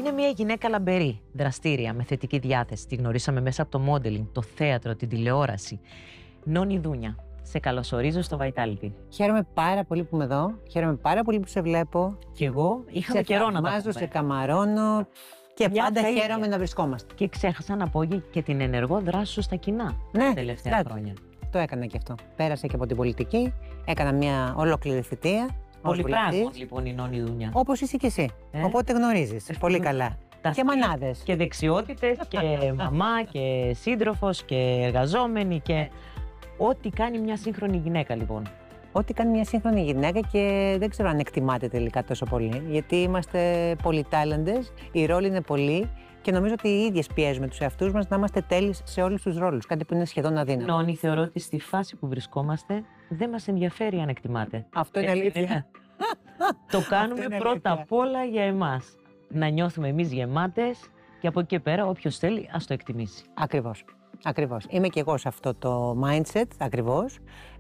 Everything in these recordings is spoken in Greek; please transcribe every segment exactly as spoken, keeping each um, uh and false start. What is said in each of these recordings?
Είναι μια γυναίκα λαμπερή, δραστήρια, με θετική διάθεση. Τη γνωρίσαμε μέσα από το modeling, το θέατρο, την τηλεόραση. Νόνη Δούνια, σε καλωσορίζω στο Vitality. Χαίρομαι πάρα πολύ που είμαι εδώ. Χαίρομαι πάρα πολύ που σε βλέπω. Κι εγώ είχαμε καιρό να τα πούμε. Σε καμαρώνω και Μια πάντα θα χαίρομαι ίδια. να βρισκόμαστε. Και ξέχασα να πω και την ενεργό δράση σου στα κοινά Ναι, τα τελευταία εντάξει. χρόνια. Το έκανα και αυτό. Πέρασα και από την πολιτική, έκανα μια ολόκληρη θητεία. Πολύ πράγμα λοιπόν η Νόνη Δούνια. Όπως είσαι και εσύ. Ε? Οπότε γνωρίζεις πολύ καλά. Τα Και skills μανάδες. Και δεξιότητες και μαμά και σύντροφος και εργαζόμενη και ό,τι κάνει μια σύγχρονη γυναίκα λοιπόν. Ό,τι κάνει μια σύγχρονη γυναίκα και δεν ξέρω αν εκτιμάται τελικά τόσο πολύ. Γιατί είμαστε πολυτάλαντες, οι ρόλοι είναι πολλοί και νομίζω ότι οι ίδιες πιέζουμε τους εαυτούς μας να είμαστε τέλειες σε όλους τους ρόλους. Κάτι που είναι σχεδόν αδύνατο. Νόνη, θεωρώ ότι στη φάση που βρισκόμαστε δεν μας ενδιαφέρει αν εκτιμάται. Αυτό είναι Έτσι, αλήθεια. είναι. Το κάνουμε είναι πρώτα αλήθεια. απ' όλα για εμάς. Να νιώθουμε εμείς γεμάτες και από εκεί και πέρα όποιος θέλει ας το εκτιμήσει. Ακριβώς. Ακριβώς. Είμαι και εγώ σε αυτό το mindset, ακριβώς.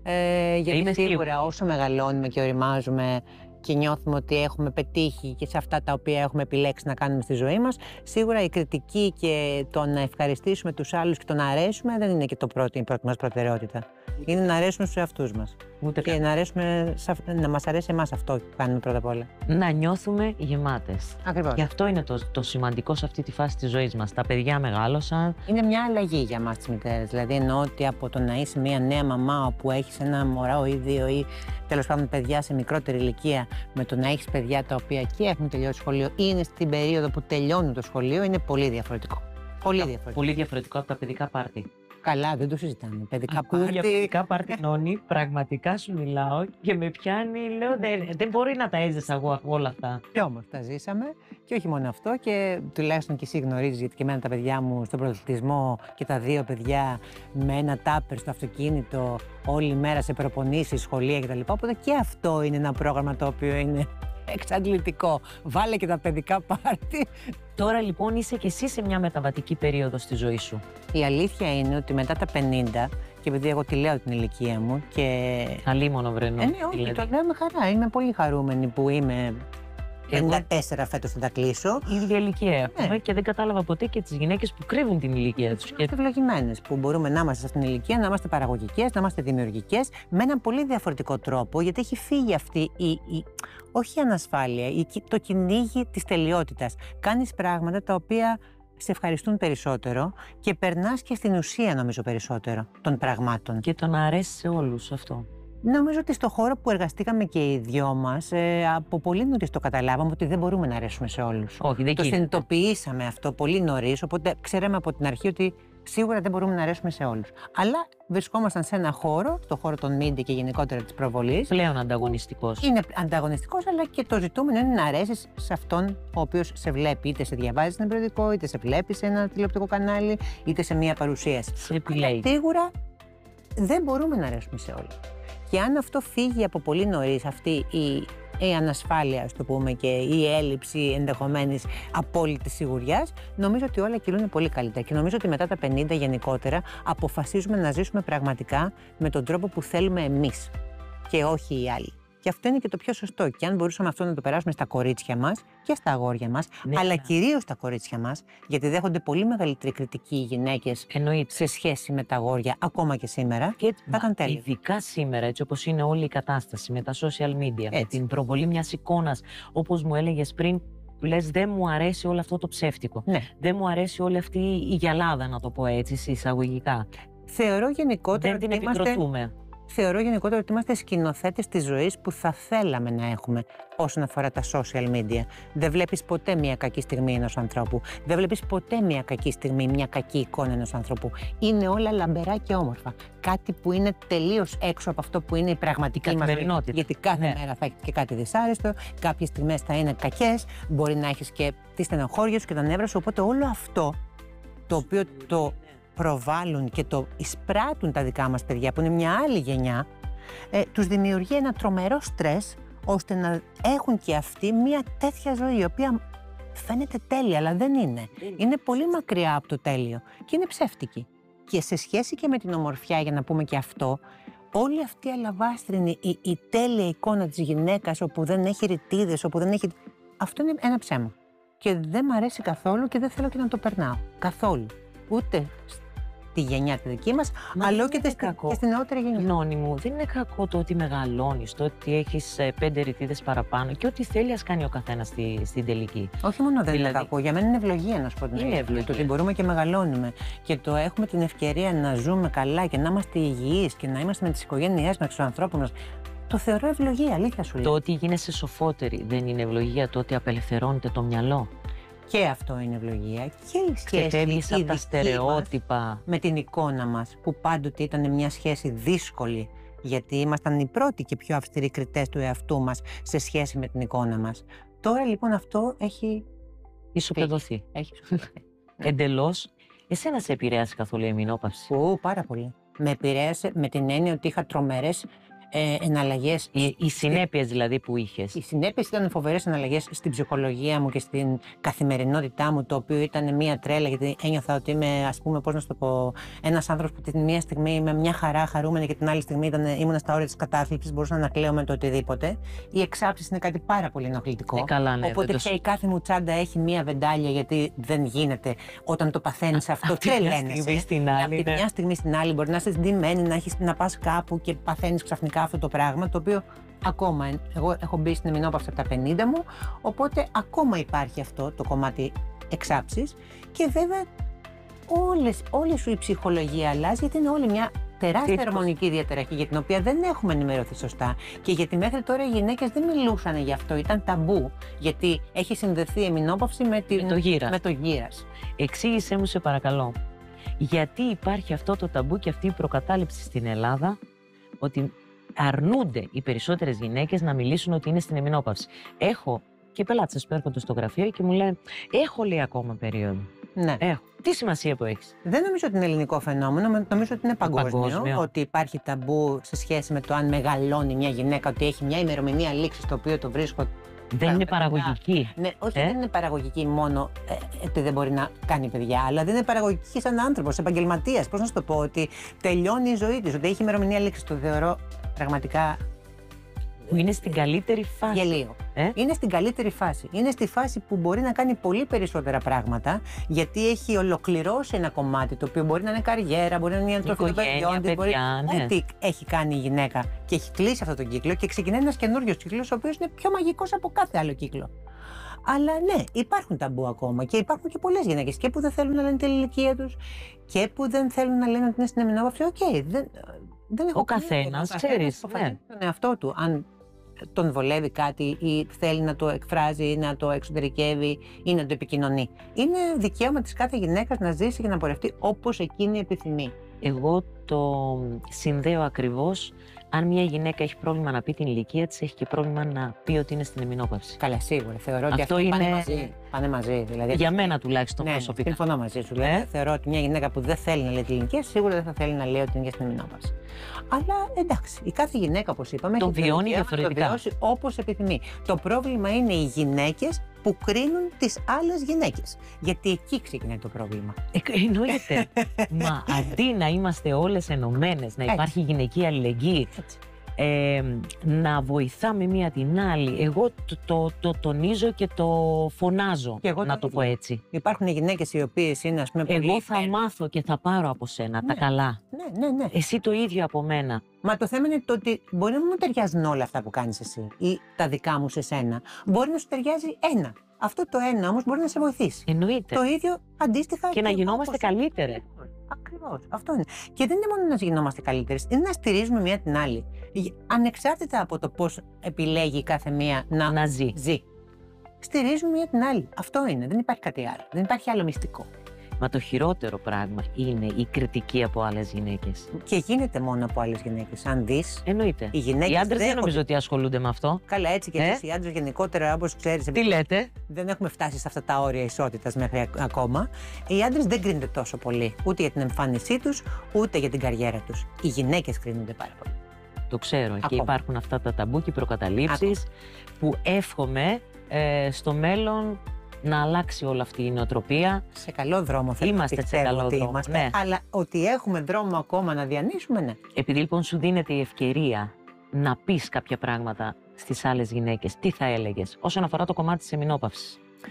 Ε, γιατί Είμαι σίγουρα σίγουρη. όσο μεγαλώνουμε και οριμάζουμε και νιώθουμε ότι έχουμε πετύχει και σε αυτά τα οποία έχουμε επιλέξει να κάνουμε στη ζωή μας, σίγουρα η κριτική και το να ευχαριστήσουμε τους άλλους και το να αρέσουμε δεν είναι και το πρώτο, η πρώτη μας προτεραιότητα. Είναι να αρέσουμε στους εαυτούς μας. Ούτε Και καν. να, αρέσουμε, σε αυ- να μας αρέσει εμάς αυτό που κάνουμε πρώτα απ' όλα. Να νιώθουμε γεμάτες. Ακριβώς. Και αυτό είναι το, το σημαντικό σε αυτή τη φάση της ζωής μας. Τα παιδιά μεγάλωσαν. Είναι μια αλλαγή για μας τις μητέρες. Δηλαδή εννοώ ότι από το να είσαι μια νέα μαμά όπου έχεις ένα μωρό ή δύο ή τέλος πάντων παιδιά σε μικρότερη ηλικία, με το να έχεις παιδιά τα οποία και έχουν τελειώσει σχολείο ή είναι στην περίοδο που τελειώνουν το σχολείο, είναι πολύ διαφορετικό. Πολύ διαφορετικό. Πολύ διαφορετικό από τα παιδικά πάρτι. Καλά, δεν το συζητάμε. Παιδικά Ακούω για πάρτι. παιδικά πάρτι, Νόνη, πραγματικά σου μιλάω και με πιάνει, λέω, δεν, δεν μπορεί να τα έζησα εγώ όλα αυτά. Κι όμως τα ζήσαμε και όχι μόνο αυτό και τουλάχιστον και εσύ γνωρίζεις γιατί και εμένα τα παιδιά μου στον πρωταθλητισμό και τα δύο παιδιά με ένα τάπερ στο αυτοκίνητο όλη μέρα σε προπονήσεις, σχολεία κτλ. Οπότε και αυτό είναι ένα πρόγραμμα το οποίο είναι εξαντλητικό. Βάλε και τα παιδικά πάρτι. Τώρα λοιπόν είσαι και εσύ σε μια μεταβατική περίοδο στη ζωή σου. Η αλήθεια είναι ότι μετά τα πενήντα, και επειδή εγώ τη λέω την ηλικία μου και... Αλίμονο βρενό. Ε, ναι, όχι, το λέω με χαρά. Είμαι πολύ χαρούμενη που είμαι πενήντα τέσσερα φέτος θα τα κλείσω. Η ίδια ηλικία έχουμε Ναι. και δεν κατάλαβα ποτέ και τις γυναίκες που κρύβουν την ηλικία τους. Και Είμαστε ευλογημένες που μπορούμε να είμαστε σε αυτήν την ηλικία, να είμαστε παραγωγικές, να είμαστε δημιουργικές με έναν πολύ διαφορετικό τρόπο, γιατί έχει φύγει αυτή η, η όχι η ανασφάλεια, η, το κυνήγι της τελειότητας. Κάνεις πράγματα τα οποία σε ευχαριστούν περισσότερο και περνάς και στην ουσία νομίζω περισσότερο των πραγμάτων. και το να αρέσει σε όλους αυτό. Νομίζω ότι στο χώρο που εργαστήκαμε και οι δυο μας, ε, από πολύ νωρίς το καταλάβαμε ότι δεν μπορούμε να αρέσουμε σε όλους. Όχι, δεν Το γίνεται. συνειδητοποιήσαμε αυτό πολύ νωρίς, οπότε ξέραμε από την αρχή ότι σίγουρα δεν μπορούμε να αρέσουμε σε όλους. Αλλά βρισκόμασταν σε ένα χώρο, στο χώρο των media και γενικότερα της προβολής. Πλέον ανταγωνιστικός. Είναι ανταγωνιστικός, αλλά και το ζητούμενο είναι να αρέσεις σε αυτόν ο οποίος σε βλέπει. Είτε σε διαβάζει σε ένα περιοδικό, είτε σε βλέπει σε ένα τηλεοπτικό κανάλι, είτε σε μία παρουσίαση. Σε επιλέγει. Σίγουρα δεν μπορούμε να αρέσουμε σε όλους. Και αν αυτό φύγει από πολύ νωρίς, αυτή η, η ανασφάλεια, ας το πούμε, και η έλλειψη ενδεχομένης απόλυτης σιγουριάς, νομίζω ότι όλα κυλούν πολύ καλύτερα. Και νομίζω ότι μετά τα πενήντα γενικότερα αποφασίζουμε να ζήσουμε πραγματικά με τον τρόπο που θέλουμε εμείς και όχι οι άλλοι. Και αυτό είναι και το πιο σωστό. Και αν μπορούσαμε αυτό να το περάσουμε στα κορίτσια μας και στα αγόρια μας, Ναι, αλλά ναι. κυρίως στα κορίτσια μας, γιατί δέχονται πολύ μεγαλύτερη κριτική οι γυναίκες Εννοείται. σε σχέση με τα αγόρια, ακόμα και σήμερα. Και θα ήταν τέλειο. ειδικά σήμερα, έτσι όπως είναι όλη η κατάσταση με τα social media, με Έτσι. την προβολή μιας εικόνας, όπως μου έλεγες πριν, που λες δεν μου αρέσει όλο αυτό το ψεύτικο. Ναι. Δεν μου αρέσει όλη αυτή η γυαλάδα, να το πω έτσι, σε εισαγωγικά. Θεωρώ γενικότερα, Δεν την ότι είμαστε, επικροτούμε. θεωρώ γενικότερα ότι είμαστε σκηνοθέτες της ζωής που θα θέλαμε να έχουμε όσον αφορά τα social media. Δεν βλέπεις ποτέ μια κακή στιγμή ενός ανθρώπου. Δεν βλέπεις ποτέ μια κακή στιγμή, μια κακή εικόνα ενός ανθρώπου. Είναι όλα λαμπερά και όμορφα. Κάτι που είναι τελείως έξω από αυτό που είναι η πραγματική μας ζωή. Καθημερινότητα. Γιατί κάθε Ναι. μέρα θα έχει και κάτι δυσάρεστο, κάποιες στιγμές θα είναι κακές, μπορεί να έχεις και τη στενοχώρια σου και τα νεύρα σου. Οπότε όλο αυτό το οποίο το προβάλλουν και το εισπράττουν τα δικά μας παιδιά, που είναι μια άλλη γενιά, ε, τους δημιουργεί ένα τρομερό στρες, ώστε να έχουν και αυτοί μια τέτοια ζωή, η οποία φαίνεται τέλεια, αλλά δεν είναι. Είναι πολύ μακριά από το τέλειο και είναι ψεύτικη. Και σε σχέση και με την ομορφιά, για να πούμε και αυτό, όλη αυτή η αλαβάστρινη, η, η τέλεια εικόνα της γυναίκας, όπου δεν έχει ρητίδες, όπου δεν έχει... Αυτό είναι ένα ψέμα. και δεν μ' αρέσει καθόλου και δεν θέλω και να το περνάω. Καθόλου. Ούτε στη γενιά τη δική μας, αλλά και, και, και στην νεότερη γενιά. Νόνι μου, δεν είναι κακό το ότι μεγαλώνεις, το ότι έχεις πέντε ρητίδες παραπάνω και ό,τι θέλει ας κάνει ο καθένας στη, στην τελική. Όχι μόνο δεν δηλαδή, είναι κακό, για μένα είναι ευλογία να σου πω την αλήθεια. Το ότι μπορούμε και μεγαλώνουμε και το έχουμε την ευκαιρία να ζούμε καλά και να είμαστε υγιείς και να είμαστε με τις οικογένειές μας, με τους ανθρώπους μας. Το θεωρώ ευλογία, αλήθεια σου λέω. Το ότι γίνεσαι σοφότερη δεν είναι ευλογία, το ότι απελευθερώνεται το μυαλό. Και αυτό είναι ευλογία και η σχέση ξεφεύγεις από τα στερεότυπα με την εικόνα μας, που πάντοτε ήταν μια σχέση δύσκολη, γιατί ήμασταν οι πρώτοι και πιο αυστηροί κριτές του εαυτού μας σε σχέση με την εικόνα μας. Τώρα λοιπόν αυτό έχει ισοπεδωθεί. Έχει εντελώς. Εσένα σε επηρέασε καθόλου η εμεινόπαυση? Ού, πάρα πολύ. Με επηρέασε με την έννοια ότι είχα τρομερές Ε, εναλλαγές. Οι, οι συνέπειες δηλαδή που είχες. Οι συνέπειες ήταν φοβερές εναλλαγές στην ψυχολογία μου και στην καθημερινότητά μου, το οποίο ήταν μια τρέλα, γιατί ένιωθα ότι είμαι, ας πούμε, πώς να σου το πω, ένας άνθρωπος που την μία στιγμή είμαι μια χαρά χαρούμενη και την άλλη στιγμή ήταν, ήμουν στα όρια της κατάθλιψης, μπορούσα να κλαίω με το οτιδήποτε. Οι εξάψεις είναι κάτι πάρα πολύ ενοχλητικό. Ε, καλά, ναι, οπότε πια η κάθε μου τσάντα έχει μια βεντάλια, γιατί δεν γίνεται όταν το παθαίνεις αυτό. Τρελαίνεσαι. Από τη μια στιγμή στην άλλη μπορεί να είσαι ντυμένη, να, να πας κάπου και παθαίνεις ξαφνικά αυτό το πράγμα, το οποίο ακόμα, εγώ έχω μπει στην εμεινόπαυση από τα πενήντα μου, οπότε ακόμα υπάρχει αυτό το κομμάτι εξάψης και βέβαια όλες, όλη σου η ψυχολογία αλλάζει, γιατί είναι όλη μια τεράστια ορμονική διαταραχή για την οποία δεν έχουμε ενημερωθεί σωστά και γιατί μέχρι τώρα οι γυναίκες δεν μιλούσαν γι' αυτό, ήταν ταμπού, γιατί έχει συνδεθεί η εμεινόπαυση με, την, με το γύρας. Με το γύρας. Εξήγησέ μου σε παρακαλώ, γιατί υπάρχει αυτό το ταμπού και αυτή η προκατάληψη στην Ελλάδα, ότι αρνούνται οι περισσότερες γυναίκες να μιλήσουν ότι είναι στην εμεινόπαυση. Έχω και πελάτες που έρχονται στο γραφείο και μου λένε, έχω λέει ακόμα περίοδο. Ναι. Έχω. Τι σημασία που έχεις? Δεν νομίζω ότι είναι ελληνικό φαινόμενο, νομίζω ότι είναι παγκόσμιο, παγκόσμιο. Ότι υπάρχει ταμπού σε σχέση με το αν μεγαλώνει μια γυναίκα, ότι έχει μια ημερομηνία λήξης, το οποίο το βρίσκω. Δεν είναι παραγωγική. Ναι, όχι, ε? δεν είναι παραγωγική μόνο ε, ότι δεν μπορεί να κάνει παιδιά, αλλά δεν είναι παραγωγική σαν άνθρωπος, επαγγελματίας. Πώς να σου το πω, ότι τελειώνει η ζωή της, ότι έχει ημερομηνία λήξης. Το θεωρώ πραγματικά. Που είναι στην καλύτερη φάση. Γελίο. Ε? Είναι στην καλύτερη φάση. Είναι στη φάση που μπορεί να κάνει πολύ περισσότερα πράγματα, γιατί έχει ολοκληρώσει ένα κομμάτι το οποίο μπορεί να είναι καριέρα, μπορεί να είναι η ανατροφή των παιδιών της. Μπορεί... ναι. Ό,τι έχει κάνει η γυναίκα και έχει κλείσει αυτόν τον κύκλο και ξεκινάει ένας καινούριος κύκλος, ο οποίος είναι πιο μαγικός από κάθε άλλο κύκλο. Αλλά ναι, υπάρχουν ταμπού ακόμα και υπάρχουν και πολλές γυναίκες και που δεν θέλουν να λένε την ηλικία τους και που δεν θέλουν να λένε ότι είναι στην εμεινόπαυση. Οκ, okay, δεν, δεν έχω ο καθένας, ξέρεις. Ναι. Τον εαυτό του, αν τον βολεύει κάτι ή θέλει να το εκφράζει ή να το εξωτερικεύει ή να το επικοινωνεί. Είναι δικαίωμα της κάθε γυναίκας να ζήσει και να πορευτεί όπως εκείνη επιθυμεί. Εγώ το συνδέω ακριβώς. Αν μια γυναίκα έχει πρόβλημα να πει την ηλικία της, έχει και πρόβλημα να πει ότι είναι στην εμεινόπαυση. Καλά, σίγουρα. Θεωρώ ότι αυτό αυτό είναι... πάνε μαζί. Πάνε μαζί δηλαδή. Για μένα τουλάχιστον ναι, προσωπικά. Συμφωνώ μαζί σου. Δηλαδή, ε? Θεωρώ ότι μια γυναίκα που δεν θέλει να λέει την ηλικία, σίγουρα δεν θα θέλει να λέει ότι είναι στην εμεινόπαυση. Αλλά εντάξει, η κάθε γυναίκα, όπως είπαμε, το έχει βιώνει διαφορετικά. Το βιώσει όπως επιθυμεί. Το πρόβλημα είναι οι γυναίκες που κρίνουν τις άλλες γυναίκες. Γιατί εκεί ξεκινάει το πρόβλημα. Ε, εννοείται. Μα αντί να είμαστε όλες ενωμένες, να υπάρχει Έτσι. γυναική αλληλεγγύη, Έτσι. Ε, να βοηθάμε μία την άλλη. Εγώ το, το, το τονίζω και το φωνάζω, και εγώ να το, το πω έτσι. Υπάρχουν γυναίκες οι οποίες είναι, ας πούμε, εγώ πολύ θα φέρ. μάθω και θα πάρω από σένα ναι. τα καλά. Ναι, ναι, ναι. Εσύ το ίδιο από μένα. Μα το θέμα είναι το ότι μπορεί να μην μου ταιριάζουν όλα αυτά που κάνεις εσύ ή τα δικά μου σε σένα. Μπορεί να σου ταιριάζει ένα. Αυτό το ένα όμως μπορεί να σε βοηθήσει. Εννοείται. Το ίδιο αντίστοιχα. Και, και να γινόμαστε όπως... καλύτεροι. Ακριβώς. Αυτό είναι. Και δεν είναι μόνο να γινόμαστε καλύτερες, είναι να στηρίζουμε μία την άλλη. Ανεξάρτητα από το πώς επιλέγει κάθε μία να, να ζει. ζει. Στηρίζουμε μία την άλλη. Αυτό είναι. Δεν υπάρχει κάτι άλλο. Δεν υπάρχει άλλο μυστικό. Μα το χειρότερο πράγμα είναι η κριτική από άλλες γυναίκες. Και γίνεται μόνο από άλλες γυναίκες. Αν δεις. Εννοείται. Οι, οι άντρες δεν νομίζω ότι ασχολούνται με αυτό. Καλά, έτσι και ε? εσείς οι άντρες γενικότερα, όπως ξέρεις. Τι λέτε. Δεν έχουμε φτάσει σε αυτά τα όρια ισότητας μέχρι ακόμα. Οι άντρες δεν κρίνονται τόσο πολύ. Ούτε για την εμφάνισή τους, ούτε για την καριέρα τους. Οι γυναίκες κρίνονται πάρα πολύ. Το ξέρω. Ακόμα. Και υπάρχουν αυτά τα ταμπού και οι προκαταλήψεις που εύχομαι ε, στο μέλλον να αλλάξει όλη αυτή η νοοτροπία. Σε καλό δρόμο θα είμαστε. Σε καλό ότι δρόμο. Είμαστε, ναι. Αλλά ότι έχουμε δρόμο ακόμα να διανύσουμε, ναι. Επειδή λοιπόν σου δίνεται η ευκαιρία να πεις κάποια πράγματα στις άλλες γυναίκες, τι θα έλεγες όσον αφορά το κομμάτι της εμεινόπαυσης?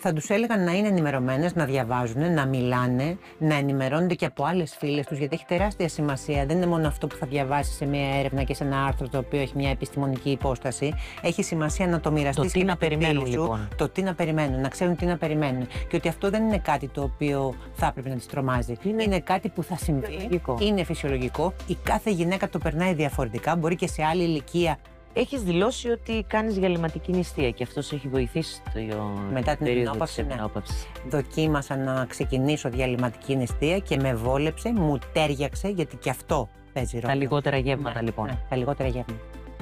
θα τους έλεγαν να είναι ενημερωμένες, να διαβάζουν, να μιλάνε, να ενημερώνονται και από άλλες φίλες τους, γιατί έχει τεράστια σημασία. Δεν είναι μόνο αυτό που θα διαβάσει σε μια έρευνα και σε ένα άρθρο το οποίο έχει μια επιστημονική υπόσταση. Έχει σημασία να το μοιραστείς. Το τι να περιμένουν, λοιπόν. Το τι να περιμένουν, να ξέρουν τι να περιμένουν. Και ότι αυτό δεν είναι κάτι το οποίο θα έπρεπε να τις τρομάζει. Είναι, είναι κάτι που θα συμβεί. Φυσιολογικό. Είναι φυσιολογικό. Η κάθε γυναίκα το περνάει διαφορετικά. Μπορεί και σε άλλη ηλικία. Έχεις δηλώσει ότι κάνεις διαλυματική νηστεία και αυτό σε έχει βοηθήσει στο μετά την εμεινόπαυση. Ναι. Δοκίμασα να ξεκινήσω διαλυματική νηστεία και με βόλεψε, μου τέριαξε, γιατί και αυτό παίζει ρόλο. Τα λιγότερα γεύματα, ναι, λοιπόν. Ναι, τα λιγότερα γεύματα.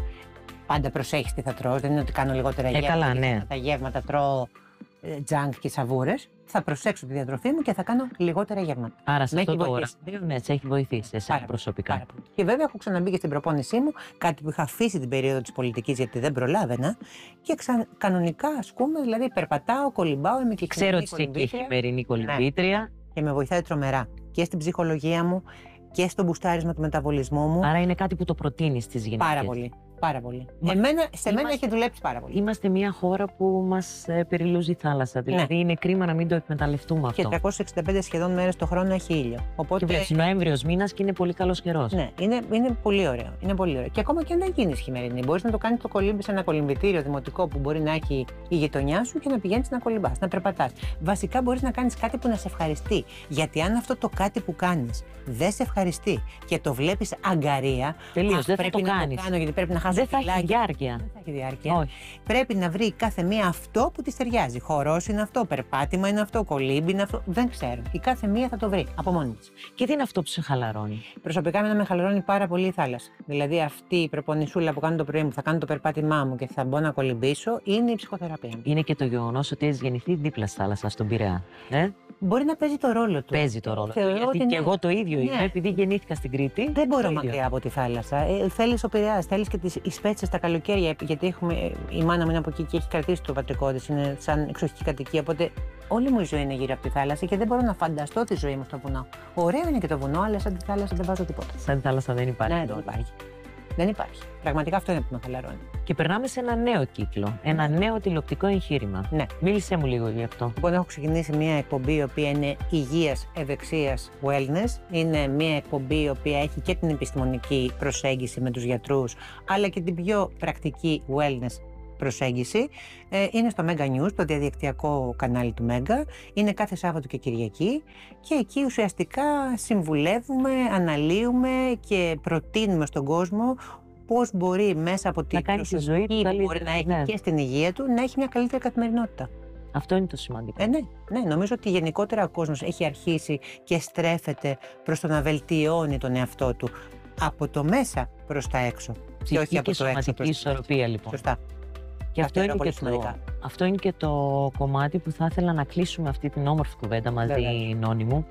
Πάντα προσέχεις τι θα τρως, δεν είναι ότι κάνω λιγότερα ε, γεύματα. Καλά, ναι. Τα γεύματα τρώω τζανκ και σαβούρες. Θα προσέξω τη διατροφή μου και θα κάνω λιγότερα γεύματα. Άρα σε αυτό το ωράριο, ναι, σε έχει βοηθήσει εσένα πάρα, προσωπικά. Πάρα. Και βέβαια έχω ξαναμπεί και στην προπόνησή μου, κάτι που είχα αφήσει την περίοδο της πολιτικής γιατί δεν προλάβαινα. Και ξα... κανονικά ασκούμε, δηλαδή περπατάω, κολυμπάω, είμαι και ξέρω ότι είσαι και χειμερινή κολυμπήτρια. Ναι. Και με βοηθάει τρομερά και στην ψυχολογία μου και στο μπουστάρισμα του μεταβολισμού μου. Άρα είναι κάτι που το προτείνεις στις γυναίκες. Πάρα πολύ. Πάρα πολύ. Μα... Εμένα, σε μένα έχει δουλέψει πάρα πολύ. Είμαστε μια χώρα που μας ε, περιλούζει η θάλασσα. Δηλαδή ναι. είναι κρίμα να μην το εκμεταλλευτούμε αυτό. Και τριακόσιες εξήντα πέντε σχεδόν μέρες το χρόνο έχει ήλιο. Οπότε... Και βλέπεις, Νοέμβριος μήνας και είναι πολύ καλός καιρός. Ναι, είναι, είναι πολύ ωραίο. Είναι πολύ ωραίο. Και ακόμα και αν δεν γίνει χειμερινή, μπορείς να το κάνεις το κολύμπι σε ένα κολυμβητήριο δημοτικό που μπορεί να έχει η γειτονιά σου και να πηγαίνεις να κολυμπάς, να περπατάς. Βασικά μπορείς να κάνεις κάτι που να σε ευχαριστεί. Γιατί αν αυτό το κάτι που κάνεις δεν σε ευχαριστεί και το βλέπεις αγκαρία. Τελείως, δεν πρέπει θα το να κάνεις. το κάνω γιατί πρέπει να χάσω δεν θα έχει διάρκεια. Δεν θα έχει διάρκεια. Όχι. Πρέπει να βρει κάθε μία αυτό που της ταιριάζει. Χορός είναι αυτό, περπάτημα είναι αυτό, κολύμπι είναι αυτό. Δεν ξέρω. Η κάθε μία θα το βρει από μόνη της. Και τι είναι αυτό που σε χαλαρώνει? Προσωπικά με χαλαρώνει πάρα πολύ η θάλασσα. Δηλαδή αυτή η προπονησούλα που κάνω το πρωί μου, θα κάνω το περπάτημά μου και θα μπω να κολυμπήσω, είναι η ψυχοθεραπεία μου. Είναι και το γεγονός ότι έχει γεννηθεί δίπλα στη θάλασσα, στον Πειραιά. Ε? Μπορεί να παίζει το ρόλο του. Παίζει το ρόλο Θεωρώ του. Γιατί ότι και ναι. εγώ το ίδιο ναι. είμαι, επειδή γεννήθηκα στην Κρήτη. Δεν μπορώ μακριά από τη θάλασσα. Ε, θέλεις ο Πειραιάς, θέλεις και τις Σπέτσες τα καλοκαίρια. Γιατί έχουμε, η μάνα μου είναι από εκεί και έχει κρατήσει το πατρικό της, είναι σαν εξοχική κατοικία. Οπότε όλη μου η ζωή είναι γύρω από τη θάλασσα και δεν μπορώ να φανταστώ τη ζωή μου στο βουνό. Ωραίο είναι και το βουνό, αλλά σαν τη θάλασσα δεν βάζω τίποτα. Σαν τη θάλασσα δεν υπάρχει. Ναι, δεν υπάρχει. Δεν υπάρχει. Πραγματικά αυτό είναι που με χαλαρώνει. Και περνάμε σε ένα νέο κύκλο. Ένα νέο τηλεοπτικό εγχείρημα. Ναι. Μίλησέ μου λίγο γι' αυτό. Λοιπόν, έχω ξεκινήσει μια εκπομπή η οποία είναι υγείας, ευεξίας, wellness. Είναι μια εκπομπή η οποία έχει και την επιστημονική προσέγγιση με τους γιατρούς, αλλά και την πιο πρακτική wellness προσέγγιση. Ε, είναι στο Mega News, το διαδικτυακό κανάλι του Mega. Είναι κάθε Σάββατο και Κυριακή και εκεί ουσιαστικά συμβουλεύουμε, αναλύουμε και προτείνουμε στον κόσμο πώς μπορεί μέσα από την ζωή του που μπορεί να έχει ναι. και στην υγεία του να έχει μια καλύτερη καθημερινότητα. Αυτό είναι το σημαντικό. Ε, ναι, ναι, νομίζω ότι γενικότερα ο κόσμος έχει αρχίσει και στρέφεται προς το να βελτιώνει τον εαυτό του από το μέσα προς τα έξω. Ψυχική και όχι από το έξω. Ψυχική ισορροπία, λοιπόν. Σωστά. Και αυτό είναι και, το, αυτό είναι και το κομμάτι που θα ήθελα να κλείσουμε αυτή την όμορφη κουβέντα μαζί, Βέβαια. Νόνη μου.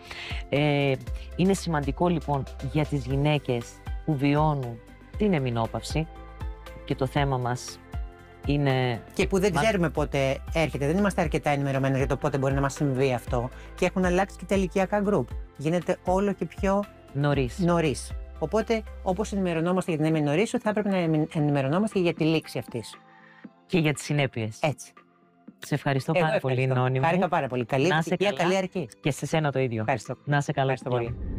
Ε, είναι σημαντικό λοιπόν για τις γυναίκες που βιώνουν την εμεινόπαυση και το θέμα μας είναι... Και που δεν ξέρουμε πότε έρχεται, δεν είμαστε αρκετά ενημερωμένοι για το πότε μπορεί να μας συμβεί αυτό και έχουν αλλάξει και τα ηλικιακά γκρουπ. Γίνεται όλο και πιο νωρίς. νωρίς. Οπότε όπως ενημερωνόμαστε για την εμεινορίσου θα έπρεπε να ενημερωνόμαστε και για τη λήξη αυτής. Και για τις συνέπειες. Έτσι. Σε ευχαριστώ Εγώ πάρα ευχαριστώ. πολύ, Νόνη μου. Χάρηκα πάρα πολύ. Καλή επιτυχία, καλή αρχή. Και σε σένα το ίδιο. Ευχαριστώ. Να είσαι καλά. Ευχαριστώ πολύ.